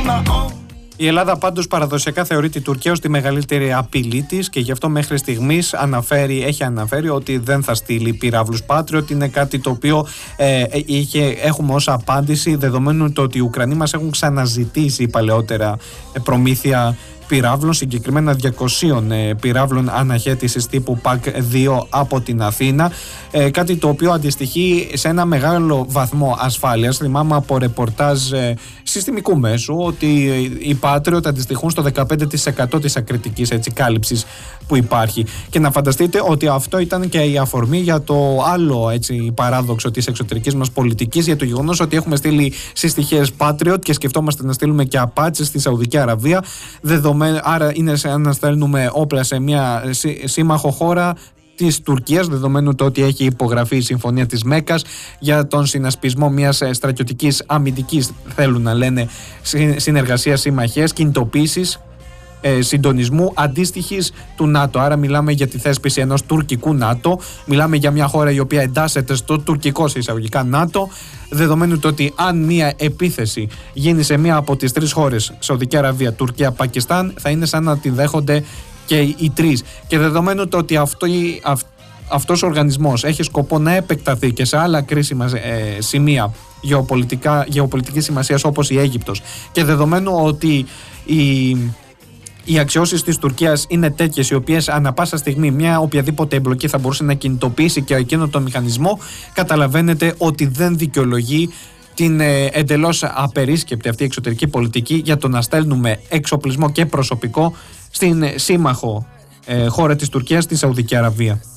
Η Ελλάδα πάντως παραδοσιακά θεωρεί τη Τουρκία ως τη μεγαλύτερη απειλή της και γι' αυτό μέχρι στιγμής έχει αναφέρει ότι δεν θα στείλει πυράβλους Patriot. Είναι κάτι το οποίο έχουμε ως απάντηση, δεδομένου το ότι οι Ουκρανοί μας έχουν ξαναζητήσει παλαιότερα προμήθεια πυράβλων, συγκεκριμένα 200 πυράβλων αναχέτησης τύπου ΠΑΚ-2 από την Αθήνα, κάτι το οποίο αντιστοιχεί σε ένα μεγάλο βαθμό ασφάλειας. Θυμάμαι από ρεπορτάζ συστημικού μέσου ότι οι Patriot αντιστοιχούν στο 15% της ακριτικής κάλυψης που υπάρχει. Και να φανταστείτε ότι αυτό ήταν και η αφορμή για το άλλο παράδοξο της εξωτερικής μας πολιτικής, για το γεγονός ότι έχουμε στείλει συστοιχίες Patriot και σκεφτόμαστε να στείλουμε και Apache στη Σαουδική Αραβία. Άρα είναι σαν να στέλνουμε όπλα σε μια σύμμαχο χώρα της Τουρκίας, δεδομένου το ότι έχει υπογραφεί η Συμφωνία της Μέκκας για τον συνασπισμό μιας στρατιωτικής αμυντικής, θέλουν να λένε, συνεργασίας, συμμαχίας, κινητοποίησης, συντονισμού αντίστοιχης του ΝΑΤΟ. Άρα μιλάμε για τη θέσπιση ενός τουρκικού ΝΑΤΟ, μιλάμε για μια χώρα η οποία εντάσσεται στο τουρκικό σε εισαγωγικά ΝΑΤΟ, δεδομένου το ότι αν μια επίθεση γίνει σε μια από τις τρεις χώρες, Σαουδική Αραβία, Τουρκία, Πακιστάν, θα είναι σαν να τη δέχονται και οι τρεις. Και δεδομένου το ότι αυτός ο οργανισμός έχει σκοπό να επεκταθεί και σε άλλα κρίσιμα σημεία γεωπολιτικής σημασίας όπως η Αίγυπτος, και δεδομένου ότι οι αξιώσεις της Τουρκίας είναι τέτοιες οι οποίες ανά πάσα στιγμή μια οποιαδήποτε εμπλοκή θα μπορούσε να κινητοποιήσει και εκείνο τον μηχανισμό, καταλαβαίνετε ότι δεν δικαιολογεί την εντελώς απερίσκεπτη αυτή εξωτερική πολιτική για το να στέλνουμε εξοπλισμό και προσωπικό στην σύμμαχο χώρα της Τουρκίας, στη Σαουδική Αραβία.